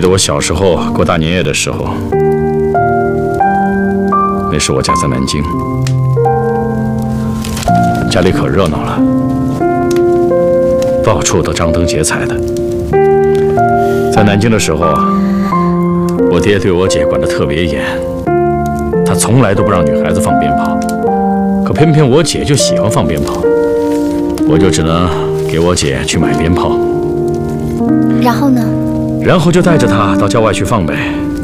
得我小时候过大年夜的时候，那时我家在南京，家里可热闹了，到处都张灯结彩的。在南京的时候，我爹对我姐管得特别严，他从来都不让女孩子放鞭炮，可偏偏我姐就喜欢放鞭炮，我就只能给我姐去买鞭炮。 然后呢？ 然后就带着她到郊外去放呗。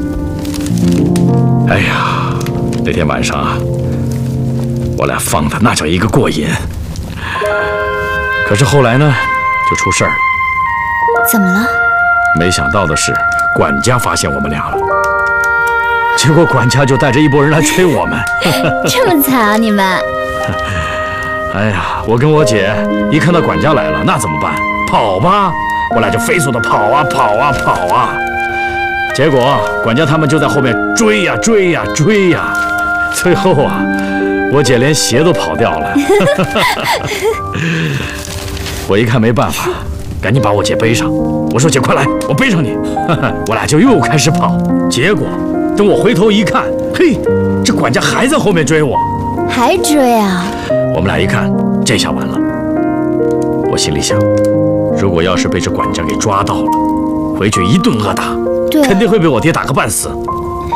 哎呀，那天晚上啊，我俩放的那叫一个过瘾。可是后来呢，就出事儿了。 怎么了？ 没想到的是，管家发现我们俩了。结果管家就带着一拨人来追我们。 这么惨啊你们！ 哎呀，我跟我姐一看到管家来了，那怎么办？跑吧！我俩就飞速的跑啊跑啊跑啊。结果管家他们就在后面追呀追呀追呀，最后啊，我姐连鞋都跑掉了。我一看没办法，赶紧把我姐背上。我说姐快来，我背上你。我俩就又开始跑。结果等我回头一看，嘿，这管家还在后面追我。 还追啊？ 我们俩一看，这下完了。我心里想，如果要是被这管家给抓到了，回去一顿恶打， 对， 肯定会被我爹打个半死。